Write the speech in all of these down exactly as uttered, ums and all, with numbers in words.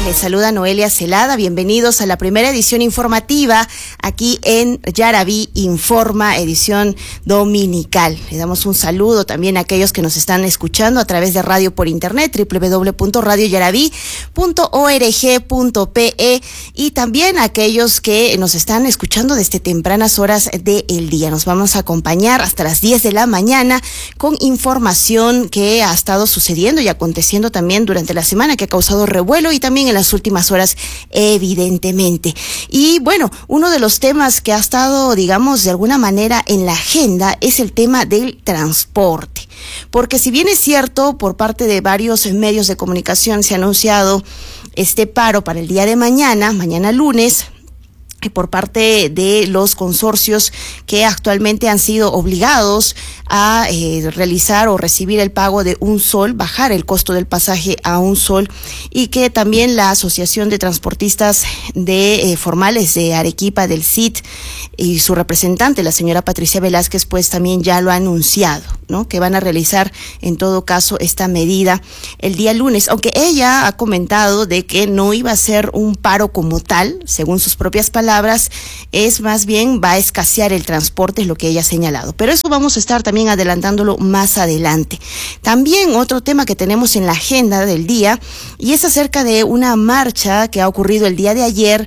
Les saluda Noelia Celada. Bienvenidos a la primera edición informativa aquí en Yaraví Informa, edición dominical. Le damos un saludo también a aquellos que nos están escuchando a través de radio por internet, doble u doble u doble u punto radio yaraví punto org punto pe, y también a aquellos que nos están escuchando desde tempranas horas del día. Nos vamos a acompañar hasta las diez de la mañana con información que ha estado sucediendo y aconteciendo también durante la semana, que ha causado revuelo y también en las últimas horas, evidentemente. Y bueno, uno de los temas que ha estado, digamos, de alguna manera en la agenda es el tema del transporte. Porque si bien es cierto, por parte de varios medios de comunicación se ha anunciado este paro para el día de mañana, mañana lunes, por parte de los consorcios que actualmente han sido obligados a eh, realizar o recibir el pago de un sol, bajar el costo del pasaje a un sol, y que también la Asociación de Transportistas de eh, Formales de Arequipa, del C I T, y su representante, la señora Patricia Velázquez, pues también ya lo ha anunciado, ¿no? Que van a realizar en todo caso esta medida el día lunes, aunque ella ha comentado de que no iba a ser un paro como tal, según sus propias palabras, es más bien va a escasear el transporte, es lo que ella ha señalado. Pero eso vamos a estar también adelantándolo más adelante. También otro tema que tenemos en la agenda del día, y es acerca de una marcha que ha ocurrido el día de ayer,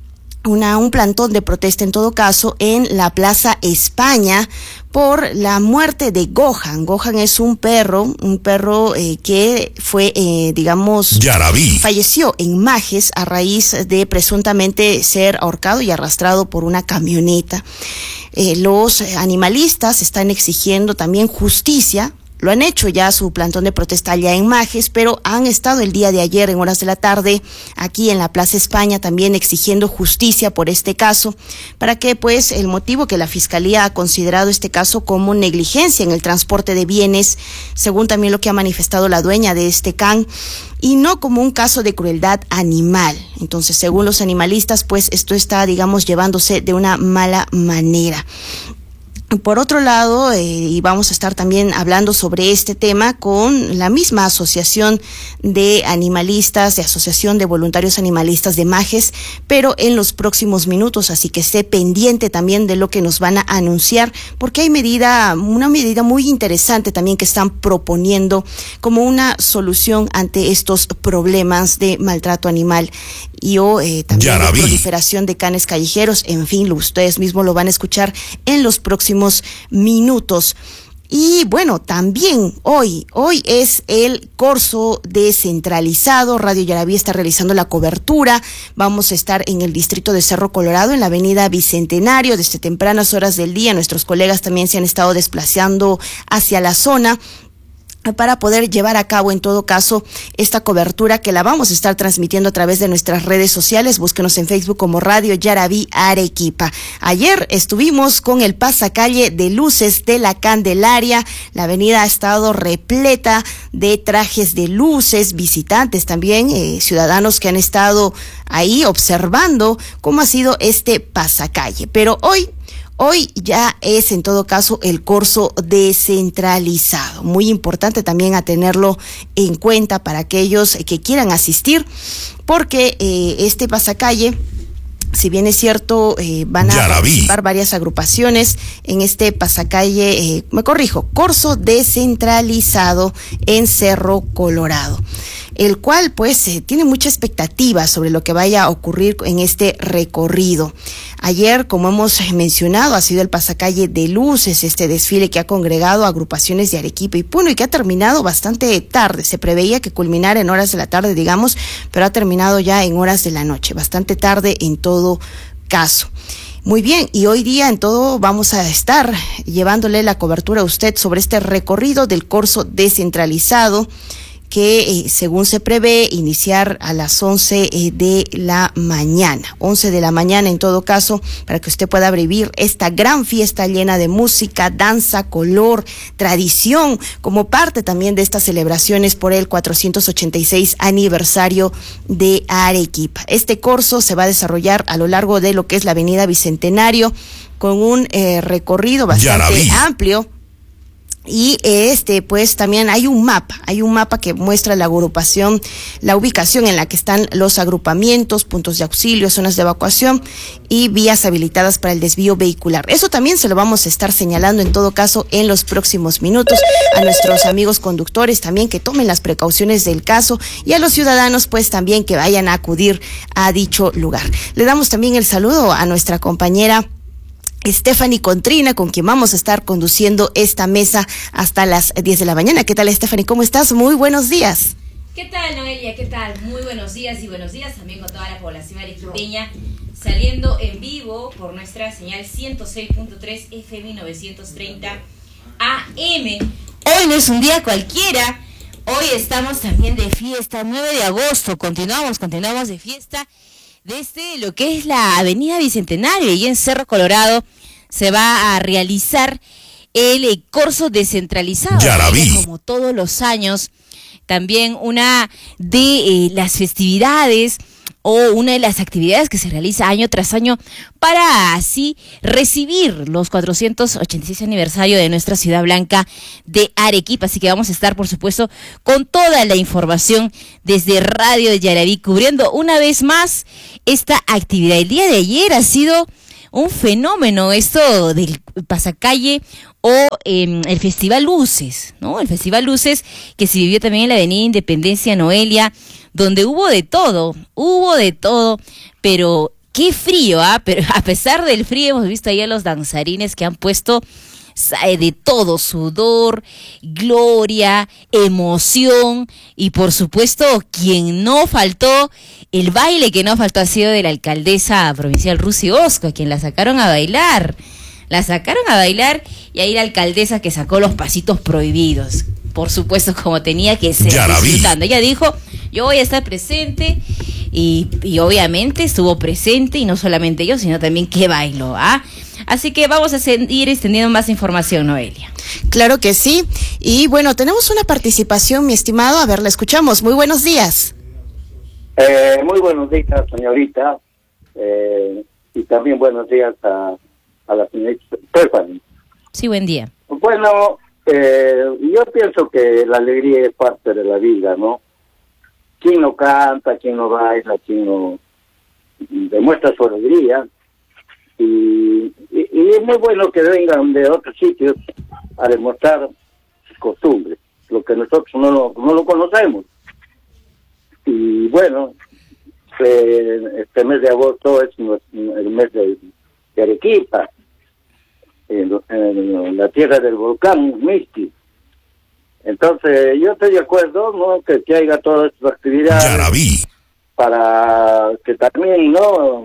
Una, un plantón de protesta en todo caso en la Plaza España por la muerte de Gohan. Gohan es un perro, un perro eh, que fue, eh, digamos, Yaraví. falleció en Majes a raíz de presuntamente ser ahorcado y arrastrado por una camioneta. Eh, los animalistas están exigiendo también justicia. Lo han hecho ya su plantón de protesta allá en Majes, pero han estado el día de ayer en horas de la tarde aquí en la Plaza España también exigiendo justicia por este caso, para que pues el motivo que la Fiscalía ha considerado este caso como negligencia en el transporte de bienes, según también lo que ha manifestado la dueña de este can, y no como un caso de crueldad animal. Entonces, según los animalistas, pues esto está, digamos, llevándose de una mala manera. Por otro lado, eh, y vamos a estar también hablando sobre este tema con la misma asociación de animalistas, de asociación de voluntarios animalistas de Majes, pero en los próximos minutos, así que esté pendiente también de lo que nos van a anunciar, porque hay medida, una medida muy interesante también que están proponiendo como una solución ante estos problemas de maltrato animal y o eh, también Yaraví. de proliferación de canes callejeros. En fin, ustedes mismos lo van a escuchar en los próximos minutos. Y bueno, también hoy, hoy es el corso descentralizado. Radio Yaraví está realizando la cobertura. Vamos a estar en el distrito de Cerro Colorado, en la avenida Bicentenario, desde tempranas horas del día. Nuestros colegas también se han estado desplazando hacia la zona para poder llevar a cabo en todo caso esta cobertura, que la vamos a estar transmitiendo a través de nuestras redes sociales. Búsquenos en Facebook como Radio Yaraví Arequipa. Ayer estuvimos con el pasacalle de luces de la Candelaria. La avenida ha estado repleta de trajes de luces, visitantes también, eh, ciudadanos que han estado ahí observando cómo ha sido este pasacalle. Pero hoy Hoy ya es en todo caso el corso descentralizado. Muy importante también a tenerlo en cuenta para aquellos que quieran asistir, porque eh, este pasacalle, si bien es cierto, eh, van a Yaraví. participar varias agrupaciones en este pasacalle, eh, me corrijo, corso descentralizado en Cerro Colorado, el cual pues eh, tiene mucha expectativa sobre lo que vaya a ocurrir en este recorrido. Ayer, como hemos mencionado, ha sido el pasacalle de luces, este desfile que ha congregado agrupaciones de Arequipa y Puno y que ha terminado bastante tarde. Se preveía que culminara en horas de la tarde, digamos, pero ha terminado ya en horas de la noche, bastante tarde en todo caso. Muy bien, y hoy día en todo vamos a estar llevándole la cobertura a usted sobre este recorrido del corso descentralizado, que eh, según se prevé iniciar a las once eh, de la mañana, once de la mañana en todo caso, para que usted pueda vivir esta gran fiesta llena de música, danza, color, tradición, como parte también de estas celebraciones por el cuatrocientos ochenta y seis aniversario de Arequipa. Este corso se va a desarrollar a lo largo de lo que es la avenida Bicentenario, con un eh, recorrido bastante Yaraví. amplio Y este, pues también hay un mapa, hay un mapa que muestra la agrupación, la ubicación en la que están los agrupamientos, puntos de auxilio, zonas de evacuación y vías habilitadas para el desvío vehicular. Eso también se lo vamos a estar señalando en todo caso en los próximos minutos a nuestros amigos conductores también que tomen las precauciones del caso y a los ciudadanos pues también que vayan a acudir a dicho lugar. Le damos también el saludo a nuestra compañera Stephanie Contrina, con quien vamos a estar conduciendo esta mesa hasta las diez de la mañana. ¿Qué tal, Stephanie? ¿Cómo estás? Muy buenos días. ¿Qué tal, Noelia? ¿Qué tal? Muy buenos días y buenos días también con toda la población arequipeña, saliendo en vivo por nuestra señal ciento seis punto tres F M novecientos treinta A M. Hoy no es un día cualquiera, hoy estamos también de fiesta, nueve de agosto, continuamos, continuamos de fiesta. Desde lo que es la Avenida Bicentenario y en Cerro Colorado se va a realizar el corso descentralizado. Como todos los años, también una de eh, las festividades o una de las actividades que se realiza año tras año para así recibir los cuatrocientos ochenta y seis aniversario de nuestra ciudad blanca de Arequipa. Así que vamos a estar, por supuesto, con toda la información desde Radio de Yaraví, cubriendo una vez más esta actividad. El día de ayer ha sido un fenómeno esto del pasacalle o eh, el Festival Luces, ¿no? El Festival Luces que se vivió también en la Avenida Independencia, Noelia, donde hubo de todo, hubo de todo, pero qué frío, ¿ah? Pero a pesar del frío hemos visto ahí a los danzarines que han puesto de todo, sudor, gloria, emoción y por supuesto quien no faltó, el baile que no faltó ha sido de la alcaldesa provincial Rusi Osco, a quien la sacaron a bailar, la sacaron a bailar y ahí la alcaldesa que sacó los pasitos prohibidos, por supuesto como tenía que ser, disfrutando. Ella dijo, yo voy a estar presente y, y obviamente estuvo presente y no solamente yo, sino también que bailó, ¿ah? Así que vamos a seguir extendiendo más información, Noelia. Claro que sí. Y bueno, tenemos una participación, mi estimado. A ver, la escuchamos. Muy buenos días. Eh, muy buenos días, señorita. Eh, y también buenos días a, a la señorita Stephanie. Sí, buen día. Bueno, eh, yo pienso que la alegría es parte de la vida, ¿no? Quien no canta, quien no baila, quien no demuestra su alegría. Y, y, y es muy bueno que vengan de otros sitios a demostrar sus costumbres, lo que nosotros no lo, no lo conocemos. Y bueno, eh, este mes de agosto es el mes de, de Arequipa, en, en la tierra del volcán Mixqui. Entonces yo estoy de acuerdo, ¿no?, que, que haya todas estas actividades Yaraví, para que también, ¿no?,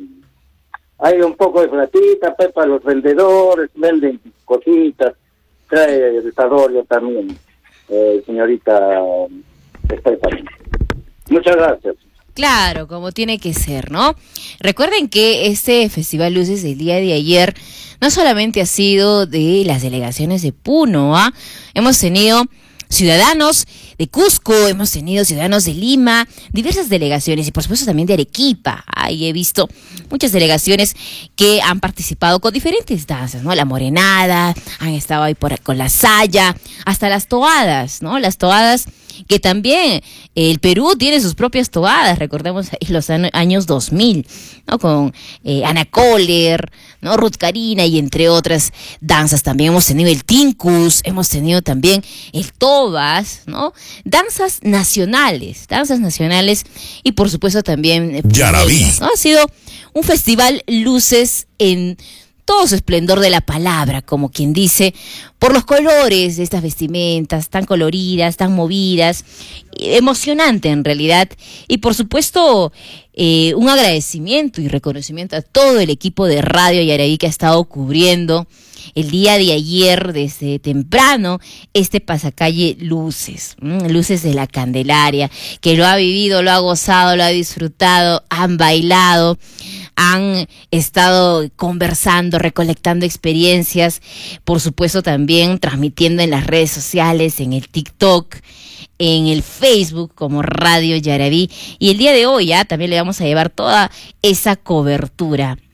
hay un poco de platita, pues, para los vendedores, venden cositas, trae el desarrollo también, eh, señorita Stephanie. Muchas gracias. Claro, como tiene que ser, ¿no? Recuerden que este Festival Luces del día de ayer no solamente ha sido de las delegaciones de Puno, ¿ah? Hemos tenido ciudadanos de Cusco, hemos tenido ciudadanos de Lima, diversas delegaciones y por supuesto también de Arequipa. Ahí he visto muchas delegaciones que han participado con diferentes danzas, ¿no? La morenada, han estado ahí por, con la saya, hasta las toadas, ¿no? Las toadas que también el Perú tiene sus propias toadas, recordemos ahí los años dos mil, ¿no? Con eh, Ana Kohler, ¿no? Ruth Karina y entre otras danzas. También hemos tenido el Tincus, hemos tenido también el Tobas, ¿no? Danzas nacionales, danzas nacionales y por supuesto también eh, Yaraví, ¿no? Ha sido un festival Luces en todo su esplendor de la palabra, como quien dice, por los colores de estas vestimentas tan coloridas, tan movidas, emocionante en realidad, y por supuesto eh, un agradecimiento y reconocimiento a todo el equipo de Radio Yaraví que ha estado cubriendo el día de ayer desde temprano este pasacalle Luces, ¿m? Luces de la Candelaria, que lo ha vivido, lo ha gozado, lo ha disfrutado, han bailado, han estado conversando, recolectando experiencias, por supuesto también transmitiendo en las redes sociales, en el TikTok, en el Facebook como Radio Yaraví, y el día de hoy ya también le vamos a llevar toda esa cobertura.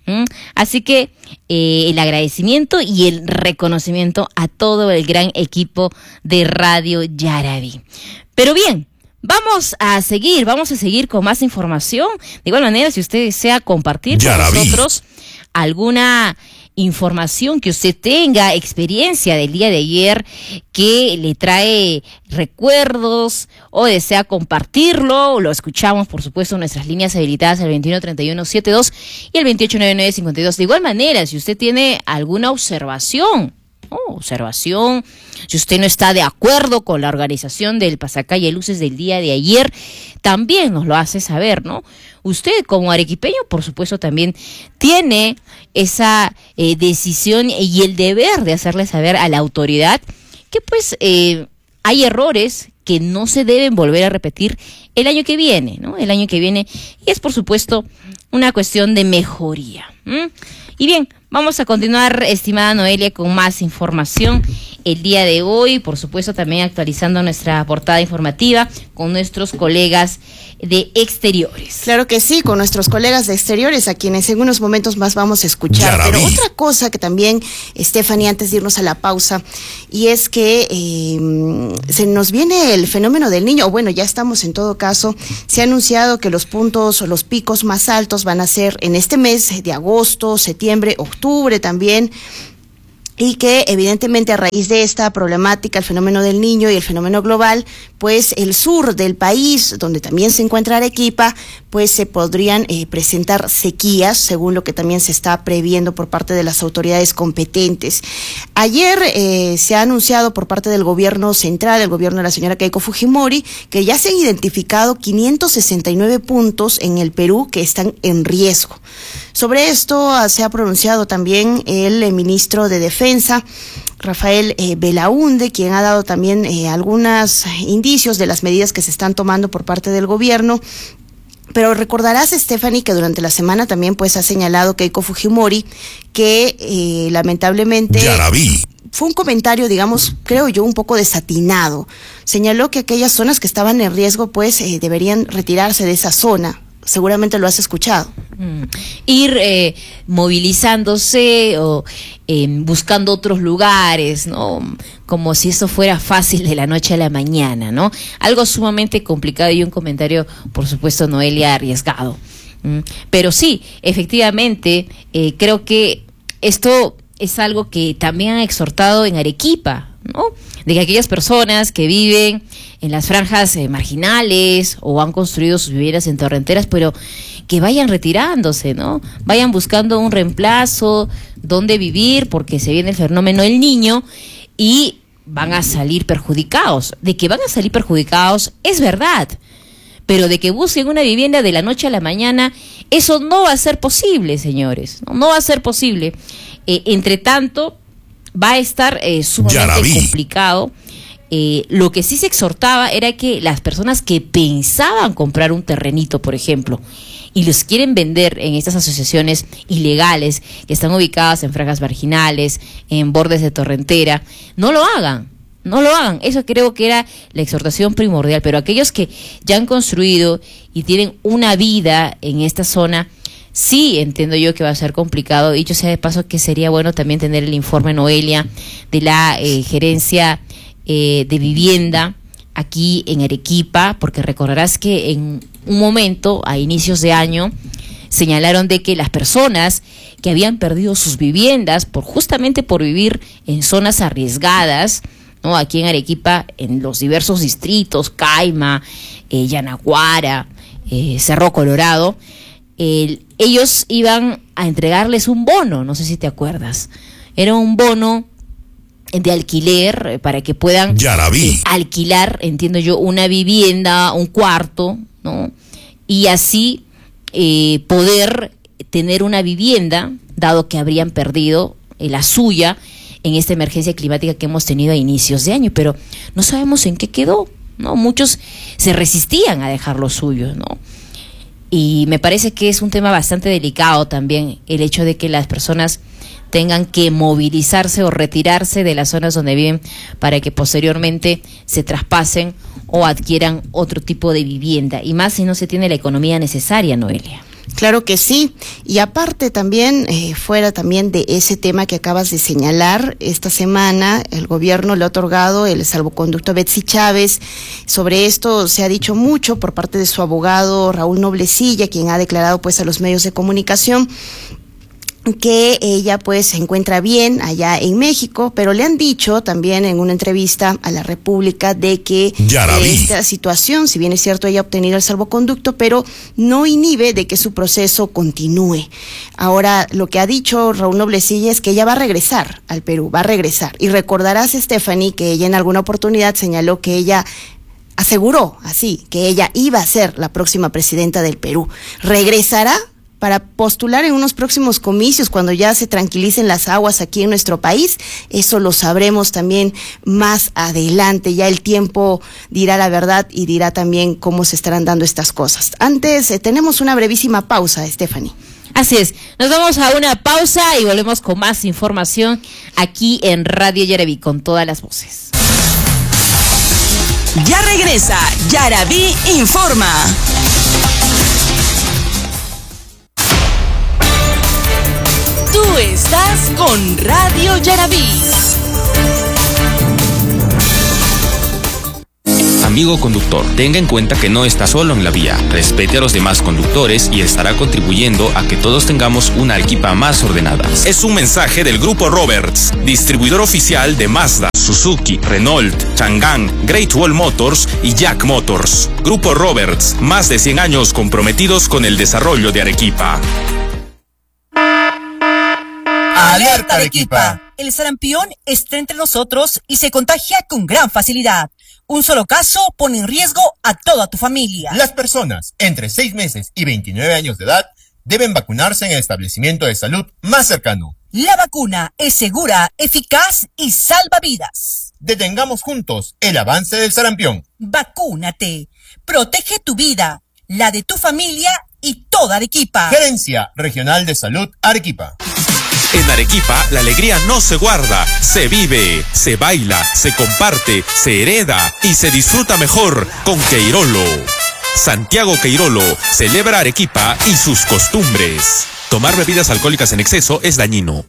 ¿Mm? Así que eh, el agradecimiento y el reconocimiento a todo el gran equipo de Radio Yaraví. Pero bien, vamos a seguir, vamos a seguir con más información. De igual manera, si usted desea compartir Yaraví. con nosotros alguna información que usted tenga, experiencia del día de ayer que le trae recuerdos o desea compartirlo, lo escuchamos por supuesto en nuestras líneas habilitadas el veintiuno treinta y uno setenta y dos y el veintiocho noventa y nueve cincuenta y dos. De igual manera, si usted tiene alguna observación, oh, observación, si usted no está de acuerdo con la organización del Pasacalle Luces del día de ayer, también nos lo hace saber, ¿no? Usted como arequipeño, por supuesto, también tiene esa eh, decisión y el deber de hacerle saber a la autoridad que pues eh, hay errores que no se deben volver a repetir el año que viene, ¿no? El año que viene, y es por supuesto una cuestión de mejoría. ¿Mm? Y bien, vamos a continuar, estimada Noelia, con más información el día de hoy, por supuesto también actualizando nuestra portada informativa con nuestros colegas de exteriores. Claro que sí, con nuestros colegas de exteriores, a quienes en unos momentos más vamos a escuchar. Yaraví. Pero otra cosa que también, Stephanie, antes de irnos a la pausa, y es que eh, se nos viene el fenómeno del niño, o bueno, ya estamos en todo caso, se ha anunciado que los puntos o los picos más altos van a ser en este mes de agosto, septiembre, octubre también, y que evidentemente a raíz de esta problemática, el fenómeno del niño y el fenómeno global, pues el sur del país, donde también se encuentra Arequipa, pues se podrían eh, presentar sequías, según lo que también se está previendo por parte de las autoridades competentes. Ayer eh, se ha anunciado por parte del gobierno central, el gobierno de la señora Keiko Fujimori, que ya se han identificado quinientos sesenta y nueve puntos en el Perú que están en riesgo. Sobre esto uh, se ha pronunciado también el eh, ministro de Defensa, Rafael eh, Belaúnde, quien ha dado también eh, algunos indicios de las medidas que se están tomando por parte del gobierno. Pero recordarás, Stephanie, que durante la semana también pues ha señalado Keiko Fujimori que eh, lamentablemente Yaraví. fue un comentario, digamos, creo yo, un poco desatinado. Señaló que aquellas zonas que estaban en riesgo pues eh, deberían retirarse de esa zona. Seguramente lo has escuchado. Mm. Ir eh, movilizándose o eh, buscando otros lugares, ¿no? Como si eso fuera fácil de la noche a la mañana, ¿no? Algo sumamente complicado y un comentario, por supuesto, Noelia, arriesgado. Mm. Pero sí, efectivamente, eh, creo que esto es algo que también han exhortado en Arequipa, ¿no? De que aquellas personas que viven en las franjas eh, marginales o han construido sus viviendas en torrenteras, pero que vayan retirándose, ¿no? Vayan buscando un reemplazo, dónde vivir, porque se viene el fenómeno del niño y van a salir perjudicados. De que van a salir perjudicados es verdad, pero de que busquen una vivienda de la noche a la mañana, eso no va a ser posible, señores, no, no va a ser posible. Eh, entre tanto, va a estar eh, sumamente Yaraví. complicado. Eh, lo que sí se exhortaba era que las personas que pensaban comprar un terrenito, por ejemplo, y los quieren vender en estas asociaciones ilegales que están ubicadas en franjas marginales, en bordes de torrentera, no lo hagan, no lo hagan. Eso creo que era la exhortación primordial, pero aquellos que ya han construido y tienen una vida en esta zona, sí, entiendo yo que va a ser complicado. Dicho sea de paso que sería bueno también tener el informe, Noelia, de la eh, gerencia eh, de vivienda aquí en Arequipa, porque recordarás que en un momento, a inicios de año, señalaron de que las personas que habían perdido sus viviendas por justamente por vivir en zonas arriesgadas, ¿no? Aquí en Arequipa, en los diversos distritos, Caima, eh, Yanaguara, eh, Cerro Colorado, eh, ellos iban a entregarles un bono, no sé si te acuerdas. Era un bono de alquiler eh, para que puedan eh, alquilar, entiendo yo, una vivienda, un cuarto, ¿no? Y así eh, poder tener una vivienda, dado que habrían perdido eh, la suya en esta emergencia climática que hemos tenido a inicios de año, pero no sabemos en qué quedó, ¿no? Muchos se resistían a dejar lo suyo, ¿no? Y me parece que es un tema bastante delicado también el hecho de que las personas tengan que movilizarse o retirarse de las zonas donde viven para que posteriormente se traspasen o adquieran otro tipo de vivienda, y más si no se tiene la economía necesaria, Noelia. Claro que sí, y aparte también, eh, fuera también de ese tema que acabas de señalar, esta semana el gobierno le ha otorgado el salvoconducto a Betsy Chávez. Sobre esto se ha dicho mucho por parte de su abogado Raúl Noblecilla, quien ha declarado pues a los medios de comunicación que ella pues se encuentra bien allá en México, pero le han dicho también en una entrevista a la República de que esta situación, si bien es cierto ella ha obtenido el salvoconducto, pero no inhibe de que su proceso continúe. Ahora, lo que ha dicho Raúl Noblecilla es que ella va a regresar al Perú, va a regresar. Y recordarás, Stephanie, que ella en alguna oportunidad señaló que ella aseguró así, que ella iba a ser la próxima presidenta del Perú. ¿Regresará para postular en unos próximos comicios cuando ya se tranquilicen las aguas aquí en nuestro país? Eso lo sabremos también más adelante. Ya el tiempo dirá la verdad y dirá también cómo se estarán dando estas cosas. Antes, eh, tenemos una brevísima pausa, Stephanie. Así es, nos vamos a una pausa y volvemos con más información aquí en Radio Yaraví con todas las voces. Ya regresa Yaraví Informa. Tú estás con Radio Yaraví. Amigo conductor, tenga en cuenta que no está solo en la vía. Respete a los demás conductores y estará contribuyendo a que todos tengamos una Arequipa más ordenada. Es un mensaje del Grupo Roberts, distribuidor oficial de Mazda, Suzuki, Renault, Chang'an, Great Wall Motors y Jack Motors. Grupo Roberts, más de cien años comprometidos con el desarrollo de Arequipa. ¡Alerta, Arequipa! El sarampión está entre nosotros y se contagia con gran facilidad. Un solo caso pone en riesgo a toda tu familia. Las personas entre seis meses y veintinueve años de edad deben vacunarse en el establecimiento de salud más cercano. La vacuna es segura, eficaz y salva vidas. Detengamos juntos el avance del sarampión. Vacúnate. Protege tu vida, la de tu familia y toda Arequipa. Gerencia Regional de Salud Arequipa. En Arequipa, la alegría no se guarda, se vive, se baila, se comparte, se hereda y se disfruta mejor con Queirolo. Santiago Queirolo celebra Arequipa y sus costumbres. Tomar bebidas alcohólicas en exceso es dañino.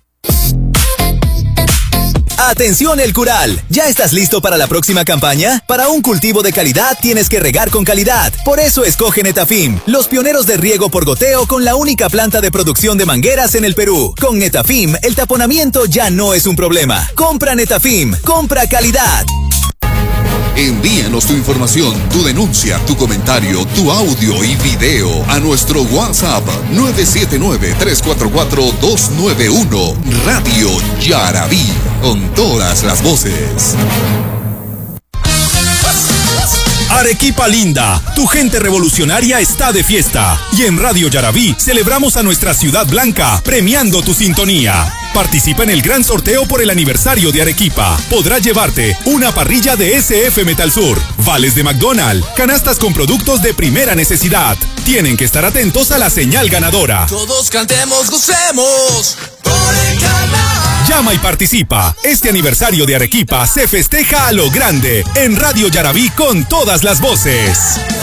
Atención El Cural, ¿ya estás listo para la próxima campaña? Para un cultivo de calidad tienes que regar con calidad. Por eso escoge Netafim, los pioneros de riego por goteo con la única planta de producción de mangueras en el Perú. Con Netafim, el taponamiento ya no es un problema. Compra Netafim, compra calidad. Envíanos tu información, tu denuncia, tu comentario, tu audio y video a nuestro WhatsApp nueve siete nueve, tres cuatro cuatro, dos nueve uno. Radio Yaraví, con todas las voces. Arequipa linda, tu gente revolucionaria está de fiesta. Y en Radio Yaraví celebramos a nuestra ciudad blanca, premiando tu sintonía. Participa en el gran sorteo por el aniversario de Arequipa. Podrás llevarte una parrilla de S F Metal Sur, vales de McDonald's, canastas con productos de primera necesidad. Tienen que estar atentos a la señal ganadora. Todos cantemos, gocemos por el canal. Llama y participa. Este aniversario de Arequipa se festeja a lo grande en Radio Yaraví con todas las voces.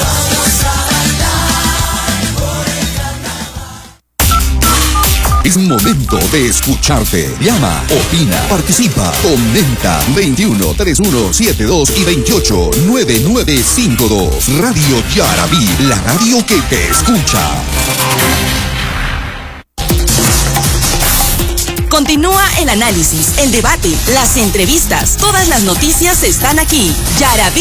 Es momento de escucharte. Llama, opina, participa, comenta. veintiuno, treinta y uno, setenta y dos y veintiocho, noventa y nueve cincuenta y dos. Radio Yaraví, la radio que te escucha. Continúa el análisis, el debate, las entrevistas. Todas las noticias están aquí. Yaraví.